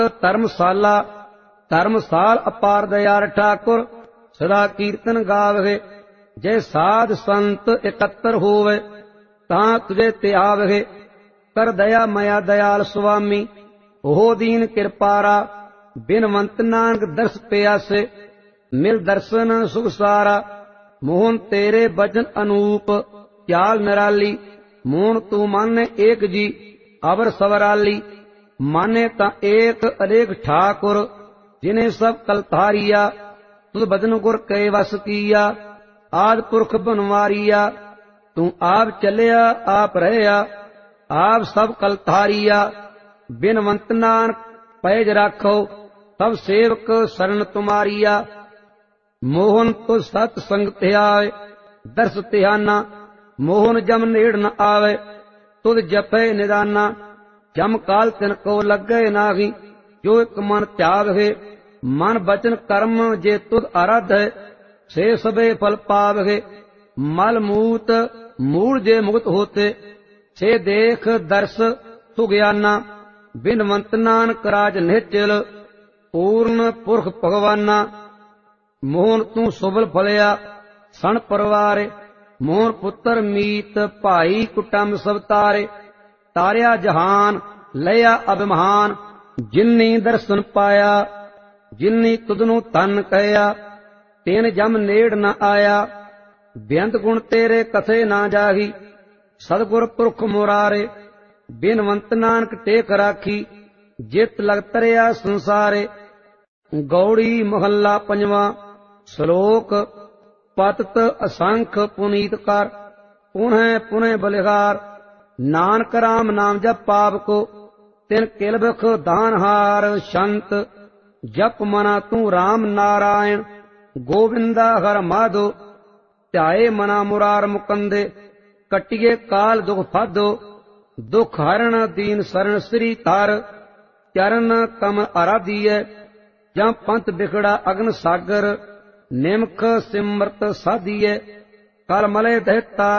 ਧਰਮਸਾਲਾ ਧਰਮਸਾਲ ਅਪਾਰ ਦਇਆਲ ਠਾकुर ਸਦਾ ਕੀਰਤਨ ਗਾਵਹਿ। ਜੇ ਸਾਧ ਸੰਤ ਇਕੱਤਰ ਹੋਵੇ ਤਾਂ ਤੁਝੇ ਧਿਆਵਹਿ। ਕਰ ਦਇਆ ਮਇਆ ਦਇਆਲ ਸੁਆਮੀ ਉਹ ਦੀਨ ਕਿਰਪਾਰਾ। ਬਿਨਵੰਤ ਨਾਨਕ ਦਰਸ ਪਿਆਸੇ ਮਿਲ ਦਰਸ਼ਨ ਸੁਖ ਸਾਰਾ। ਮੋਹਨ ਤੇਰੇ ਬਚਨ ਅਨੂਪ ਚਾਲ ਨਿਰਾਲੀ। ਮੋਹਨ ਤੂੰ ਮਾਨੇ ਏਕ ਜੀ ਅਵਰ ਸਵਰਾਲੀ। ਮਾਨੇ ਤਾਂ ਏਕ ਅਨੇਕ ਠਾकुर ਜਿਨੇ ਸਭ ਕਲਤਾਰੀਆ। ਤੁਧ ਬਦਨ ਗੁਰ ਕੈ ਵਸ ਕੀਆ ਆਦ ਪੁਰਖ ਬਨਵਾਰੀਆ। ਤੂੰ ਆਪ ਚੱਲਿਆ ਆਪ ਰਹਿਆ ਆਪ ਸਭ ਕਲਤਾਰੀਆ। ਬਿਨਵੰਤ ਨਾਨਕ ਪੈਜ ਰਾਖੋ ਸਭ ਸੇਵਕ ਸਰਨ ਤੁਮਾਰੀਆ। ਮੋਹਨ ਤੁ ਸਤ ਸੰਗ ਧਿਆਏ ਦਰਸ ਧਿਆਨਾ। ਮੋਹਨ ਜਮ ਨੇੜ ਨ ਆਵੇ ਤੁਧ ਜਪੈ ਨਿਦਾਨਾ। ਜਮ ਕਾਲ ਤਿਨ ਕੋ ਲੱਗੇ ਨਾਹੀ ਜੋ ਇਕ ਮਨ ਧਿਆਵਹਿ। ਮਨ ਬਚਨ ਕਰਮ ਜੇ ਤੁਧ ਆਰਾਧੈ ਸੇ ਸਭੇ ਫਲ ਪਾਵਹਿ। ਮਲ ਮੂਤ ਮੂਲ ਜੇ ਮੁਕਤ ਹੋਤੇ ਸੇ ਦੇਖ ਦਰਸ ਸੁਗਿਆਨਾ। ਬਿਨਵੰਤ ਨਾਨਕ ਰਾਜ ਨਿਹਚਲ ਪੂਰਨ ਪੁਰਖ ਭਗਵਾਨਾ। ਮੋਹਨ ਤੂੰ ਸੁਬਲ ਫਲਿਆ ਸਣ ਪਰਵਾਰੇ। ਮੋਹਨ ਪੁੱਤਰ ਮੀਤ ਭਾਈ ਕੁਟੰਬ ਸਭ ਤਾਰੇ। ਤਾਰਿਆ ਜਹਾਨ ਲਿਆ ਅਭਿਮਾਨ ਜਿਨੀ ਦਰਸ਼ਨ ਪਾਇਆ। ਜਿਨੀ ਤੁਧ ਨੂੰ ਧਨ ਕਹਿਆ ਤੈਨ ਜਮ ਨੇੜ ਨ ਆਇਆ। ਬੇਅੰਤ ਗੁਣ ਤੇਰੇ ਕਥੇ ਨਾ ਜਾਹੀ ਸਤਿਗੁਰ ਪੁਰਖ ਮੁਰਾਰੇ। ਬਿਨਵੰਤ ਨਾਨਕ ਟੇਕ ਰਾਖੀ ਜਿਤ ਲਗ ਤਰਿਆ ਸੰਸਾਰੇ। ਗੌੜੀ ਮਹੱਲਾ ਪੰਜਵਾਂ। ਸ਼ਲੋਕ ਪਤਿਤ ਅਸੰਖ ਪੁਨੀਤ ਕਰ ਪੁਨਹ ਪੁਨਹ ਬਲਿਹਾਰ। ਨਾਨਕ ਰਾਮ ਨਾਮ ਜਪ ਪਾਪ ਕੋ ਤਿਨ ਕਿਲਬਖ ਦਾਨਹਾਰ। ਸ਼ੰਤ ਜਪ ਮਨਾ ਤੂੰ ਰਾਮ ਨਾਰਾਇਣ ਗੋਵਿੰਦਾ ਹਰ ਮਾਧੋ। ਧਿਆਏ ਮਨਾ ਮੁਰਾਰ ਮੁਕੰਦੇ ਕੱਟੀਏ ਕਾਲ ਦੁਖ ਫਾਧੋ। ਦੁਖ ਹਰਣ ਦੀਨ ਸਰਨ ਸ੍ਰੀ ਧਰ ਚਰਨ ਕਮ ਆਰਾਧੀਐ। ਜਾਂ ਪੰਥ ਬਿਖੜਾ ਅਗਨ ਸਾਗਰ ਨਿਮਖ ਸਿਮਰਤ ਸਾਧੀਐ। ਕਲ ਮਲੇ ਦਹਿਤਾ